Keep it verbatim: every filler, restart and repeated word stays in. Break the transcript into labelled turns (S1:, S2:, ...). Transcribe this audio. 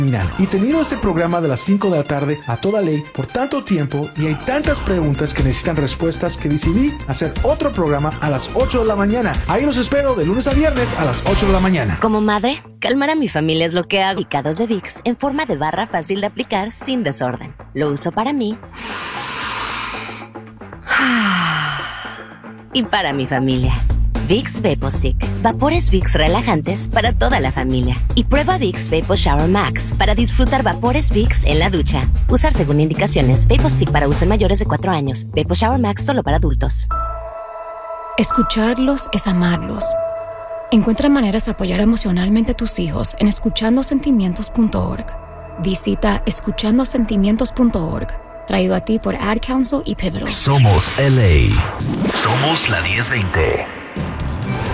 S1: Y tenido este programa de las cinco de la tarde a toda ley por tanto tiempo y hay tantas preguntas que necesitan respuestas que decidí hacer otro programa a las ocho de la mañana. Ahí los espero de lunes a viernes a las ocho de la mañana.
S2: Como madre, calmar a mi familia es lo que hago. Picados de Vicks en forma de barra fácil de aplicar sin desorden. Lo uso para mí y para mi familia. Vicks VapoStick. Vapores Vicks relajantes para toda la familia. Y prueba Vicks Vapo Shower Max para disfrutar vapores Vicks en la ducha. Usar según indicaciones. VapoStick para uso en mayores de cuatro años. Vapo Shower Max solo para adultos.
S3: Escucharlos es amarlos. Encuentra maneras de apoyar emocionalmente a tus hijos en escuchando sentimientos punto org. Visita escuchando sentimientos punto org. Traído a ti por Ad Council y Pivotal.
S4: Somos L A. Somos la diez veinte.